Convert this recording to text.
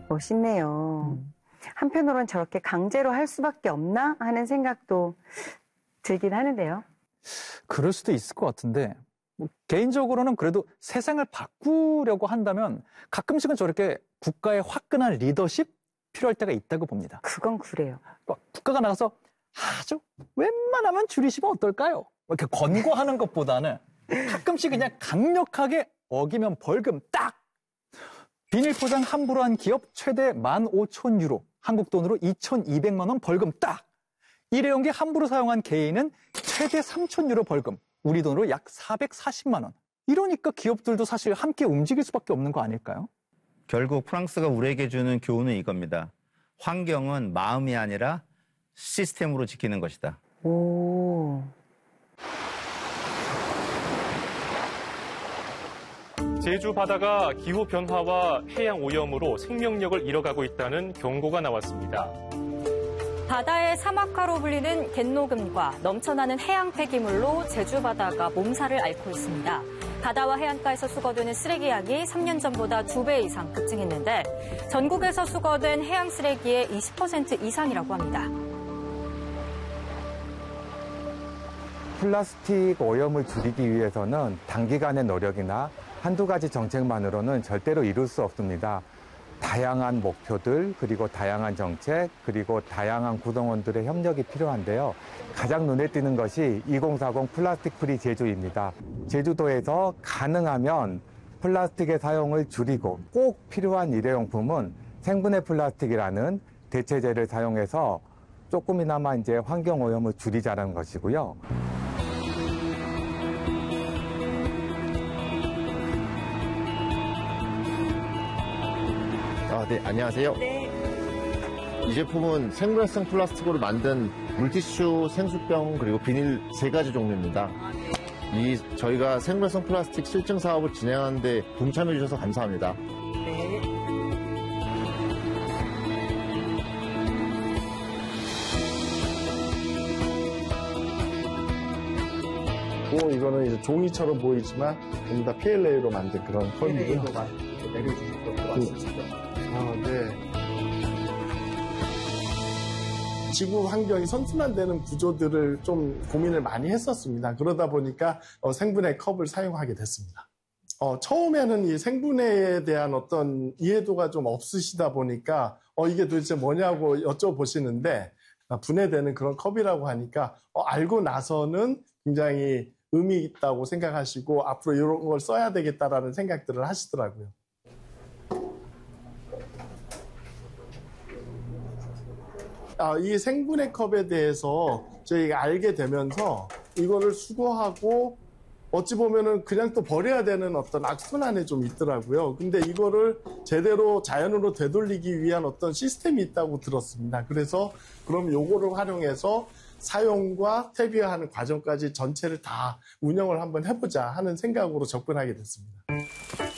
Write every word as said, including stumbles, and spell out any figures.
멋있네요. 음. 한편으로는 저렇게 강제로 할 수밖에 없나 하는 생각도 들긴 하는데요. 그럴 수도 있을 것 같은데 뭐 개인적으로는 그래도 세상을 바꾸려고 한다면 가끔씩은 저렇게 국가의 화끈한 리더십 필요할 때가 있다고 봅니다. 그건 그래요. 막 국가가 나가서 아주 웬만하면 줄이시면 어떨까요? 이렇게 권고하는 것보다는 가끔씩 그냥 강력하게 어기면 벌금 딱! 비닐 포장 함부로 한 기업 최대 만 오천 유로, 한국 돈으로 이천이백만 원 벌금 딱! 일회용기 함부로 사용한 개인은 최대 삼천 유로 벌금, 우리 돈으로 약 사백사십만 원. 이러니까 기업들도 사실 함께 움직일 수밖에 없는 거 아닐까요? 결국 프랑스가 우리에게 주는 교훈은 이겁니다. 환경은 마음이 아니라 시스템으로 지키는 것이다. 오. 제주 바다가 기후 변화와 해양 오염으로 생명력을 잃어가고 있다는 경고가 나왔습니다. 바다의 사막화로 불리는 갯녹음과 넘쳐나는 해양 폐기물로 제주 바다가 몸살을 앓고 있습니다. 바다와 해안가에서 수거되는 쓰레기 양이 삼 년 전보다 두 배 이상 급증했는데 전국에서 수거된 해양 쓰레기의 이십 퍼센트 이상이라고 합니다. 플라스틱 오염을 줄이기 위해서는 단기간의 노력이나 한두 가지 정책만으로는 절대로 이룰 수 없습니다. 다양한 목표들, 그리고 다양한 정책, 그리고 다양한 구성원들의 협력이 필요한데요. 가장 눈에 띄는 것이 이천사십 플라스틱 프리 제주입니다. 제주도에서 가능하면 플라스틱의 사용을 줄이고 꼭 필요한 일회용품은 생분해 플라스틱이라는 대체재를 사용해서 조금이나마 이제 환경 오염을 줄이자는 것이고요. 아, 네, 안녕하세요. 네. 이 제품은 생물성 플라스틱으로 만든 물티슈, 생수병, 그리고 비닐 세 가지 종류입니다. 아, 네. 이 저희가 생물성 플라스틱 실증 사업을 진행하는데 동참해 주셔서 감사합니다. 네. 오, 이거는 이제 종이처럼 보이지만 전부 다 피엘에이로 만든 그런 컵이고요. 내려주실 것 같습니다. 아, 네. 지구 환경이 선순환되는 구조들을 좀 고민을 많이 했었습니다. 그러다 보니까 어, 생분해 컵을 사용하게 됐습니다. 어, 처음에는 이 생분해에 대한 어떤 이해도가 좀 없으시다 보니까 어, 이게 도대체 뭐냐고 여쭤보시는데 아, 분해되는 그런 컵이라고 하니까 어, 알고 나서는 굉장히 의미 있다고 생각하시고 앞으로 이런 걸 써야 되겠다라는 생각들을 하시더라고요. 아, 이 생분해 컵에 대해서 저희가 알게 되면서 이거를 수거하고 어찌 보면은 그냥 또 버려야 되는 어떤 악순환에 좀 있더라고요. 근데 이거를 제대로 자연으로 되돌리기 위한 어떤 시스템이 있다고 들었습니다. 그래서 그럼 요거를 활용해서 사용과 퇴비화하는 과정까지 전체를 다 운영을 한번 해보자 하는 생각으로 접근하게 됐습니다.